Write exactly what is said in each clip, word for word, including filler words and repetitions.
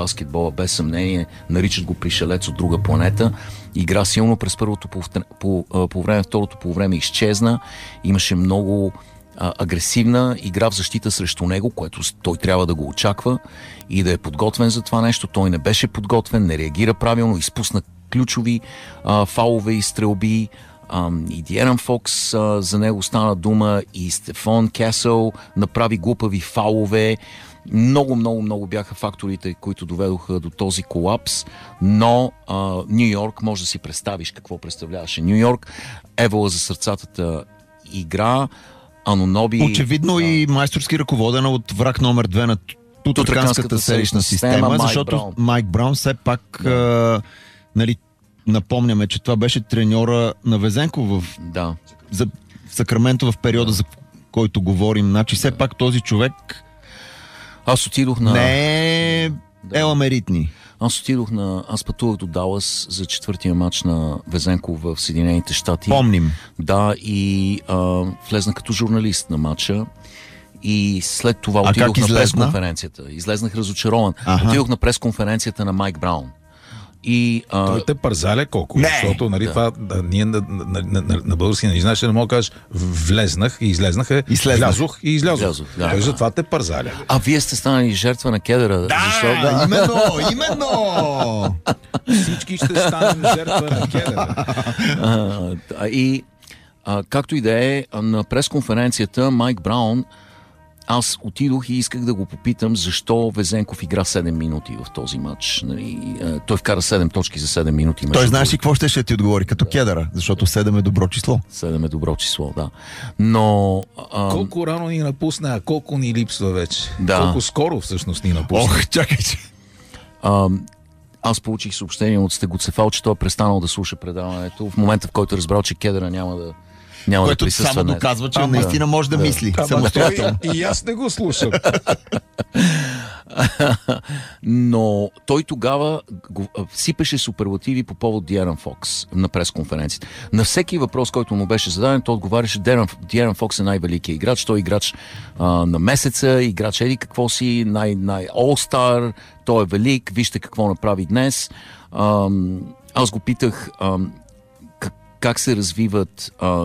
баскетбола, без съмнение, наричат го пришелец от друга планета. Игра силно през първото по, по, по време, второто по време изчезна. Имаше много а, агресивна игра в защита срещу него, което той трябва да го очаква и да е подготвен за това нещо. Той не беше подготвен, не реагира правилно, изпусна ключови а, фаулове и стрелби. Um, и Диерън Фокс, uh, за него стана дума, и Стефан Кесъл направи глупави фаулове. Много, много, много бяха факторите, които доведоха до този колапс, но Ню Йорк, може да си представиш какво представляваше Ню Йорк. Евола за сърцатата игра, Аноноби... Очевидно а... и майсторски ръководена от враг номер две на Тутраканската селищна система, система Майк защото Браун. Майк Браун все пак да. а, нали, напомняме, че това беше треньора на Везенко в, да. за, в Сакраменто в периода, да. за който говорим. Значи все да. пак този човек Аз отидох на... не е да. еламеритни. Аз отидох на... Аз пътувах до Далас за четвъртия матч на Везенко в Съединените щати. Помним. Да, и а, влезнах като журналист на матча. И след това а отидох на пресконференцията. Излезнах разочарован. Ага. Отидох на пресконференцията на Майк Браун. И, а... Той те пързаля колко? Не. Защото нали, да. това да, ние на, на, на, на, на български не знаеш, не мога да кажеш влезнах и излезнах, и влязох и излязох. Излязох да. Той за това те пързаля. А вие сте станали жертва на кедъра. Да, защо? да, именно, именно! Всички ще станем жертва на кедъра. А, и а, както и да е, на пресконференцията Майк Браун, аз отидох и исках да го попитам защо Везенков игра седем минути в този матч. Нали, той вкара седем точки за седем минути. Той знаеш ли какво ще ще ти отговори? Като кедъра, защото седем е добро число. седем е добро число, да. Но... А... Колко рано ни напусна, а колко ни липсва вече? Да. Колко скоро всъщност ни напусна? Ох, чакай, че... А, аз получих съобщение от Стегоцефал, че той е престанал да слуша предаването в момента, в който разбрал, че кедъра няма да Няма което да само не. доказва, че а, наистина да, може да, да мисли а, самостоятелно. Той, и аз не го слушам. Но той тогава го, сипеше суперлативи по повод Диерън Фокс на пресконференцията. На всеки въпрос, който му беше зададен, той отговаряше: Диерън Фокс е най-великият играч, той е играч а, на месеца, играч еди какво си, най- най- All-Star, той е велик, вижте какво направи днес. А, аз го питах а, как се развиват а,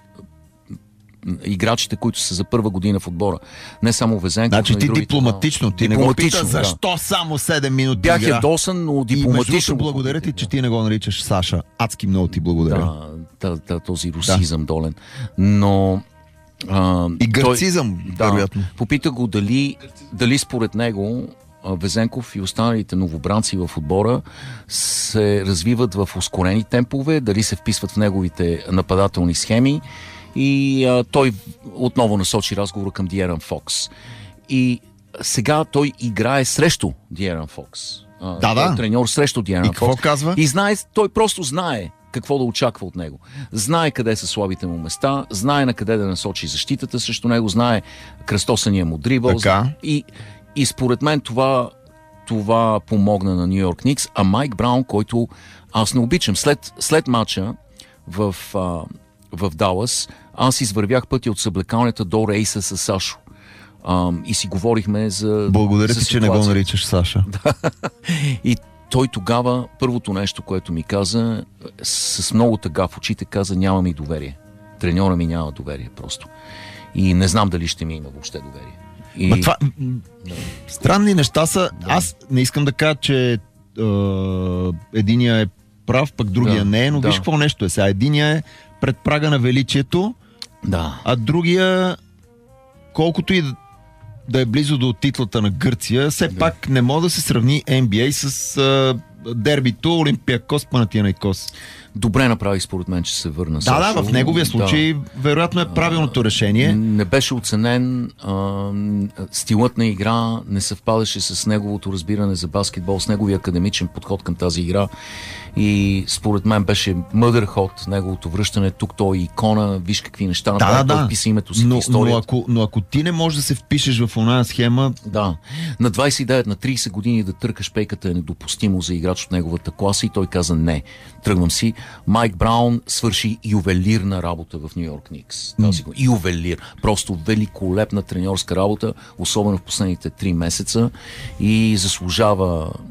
играчите, които са за първа година в отбора. Не само Везенков, значи но и ти другите. дипломатично, ти дипломатично, не го пита, да. защо само седем минути Бях игра? ядосан, но дипломатично. И благодаря ти, че ти не го наричаш Саша. Адски много ти благодаря. Да, да, да, този русизъм да. долен. Но... А, и гърцизъм, той, вероятно. Да, попитах го дали, дали според него Везенков и останалите новобранци в отбора се развиват в ускорени темпове, дали се вписват в неговите нападателни схеми, и а, той отново насочи разговора към Диерън Фокс. И сега той играе срещу Диерън Фокс. А, да, да. Е треньор срещу Диерън Фокс. И какво казва? И знае, той просто знае какво да очаква от него. Знае къде са слабите му места, знае на къде да насочи защитата срещу него, знае кръстосания му дрибъл. И И според мен това, това помогна на Ню Йорк Никс. А Майк Браун, който аз не обичам, след, след матча в, а, в Далас, аз извървях пътя от съблекалнята до рейса с Сашо. А, и си говорихме за... Благодаря ти, че не го наричаш Саша. И той тогава, първото нещо, което ми каза, с много тъга в очите, каза: няма ми доверие. Треньора ми няма доверие просто. И не знам дали ще ми има въобще доверие. И... Ма това... Да. Странни неща са. Да. Аз не искам да кажа, че е, единия е прав, пък другия да. не е, но да. виж какво нещо е сега. Единия е пред прага на величието, да. а другия, колкото и да е близо до титлата на Гърция, все да. пак не може да се сравни Н Б А с а, дербито Олимпиакос Панатинаикос. Добре направи според мен, че се върна. Да, Сашо. да, в неговия случай да. вероятно е правилното решение. Не беше оценен, а, стилът на игра не съвпадаше с неговото разбиране за баскетбол, с неговия академичен подход към тази игра, и според мен беше мъдър ход неговото връщане. Тук той е икона, виж какви неща направи, да, да, той вписа името си но, в историята. Но ако, но ако ти не можеш да се впишеш в оная схема... Да, на двайсет и девет, на трийсет години да търкаш пейката е недопустимо за играч от неговата класа, и той каза: не, тръгвам си. Майк Браун свърши ювелирна работа в Ню Йорк Никс. Mm. Ювелир. Просто великолепна треньорска работа, особено в последните три месеца и заслужава